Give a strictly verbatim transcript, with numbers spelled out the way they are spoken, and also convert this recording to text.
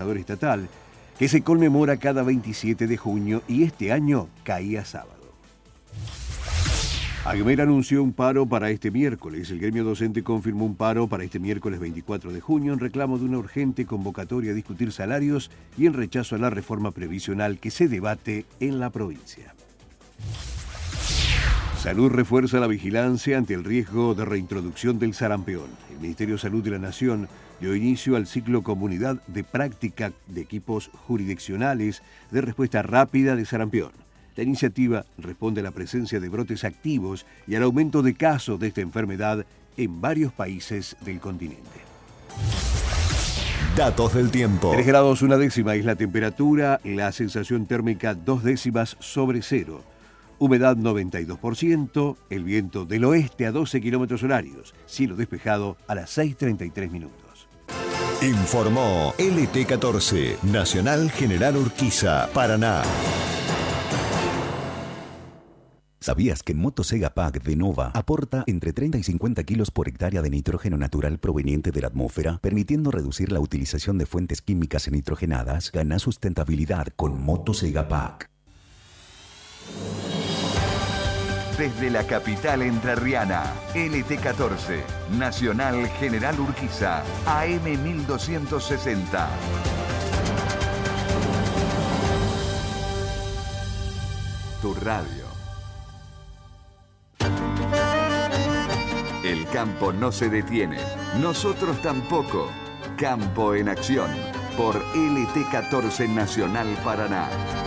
gobernador estatal, que se conmemora cada veintisiete de junio y este año caía sábado. Agmer anunció un paro para este miércoles. El gremio docente confirmó un paro para este miércoles veinticuatro de junio en reclamo de una urgente convocatoria a discutir salarios y en rechazo a la reforma previsional que se debate en la provincia. Salud refuerza la vigilancia ante el riesgo de reintroducción del sarampión. El Ministerio de Salud de la Nación dio inicio al ciclo Comunidad de Práctica de Equipos Jurisdiccionales de Respuesta Rápida de Sarampión. La iniciativa responde a la presencia de brotes activos y al aumento de casos de esta enfermedad en varios países del continente. Datos del tiempo. tres grados una décima es la temperatura, la sensación térmica dos décimas sobre cero. Humedad noventa y dos por ciento, el viento del oeste a doce kilómetros horarios, cielo despejado a las seis treinta y tres minutos. Informó L T catorce, Nacional General Urquiza, Paraná. ¿Sabías que Motosega Pack de Nova aporta entre treinta y cincuenta kilos por hectárea de nitrógeno natural proveniente de la atmósfera, permitiendo reducir la utilización de fuentes químicas nitrogenadas? Gana sustentabilidad con Motosega Pack. Desde la capital entrerriana, L T catorce, Nacional General Urquiza, A M mil doscientos sesenta. Tu radio. El campo no se detiene, nosotros tampoco. Campo en Acción, por L T catorce Nacional Paraná.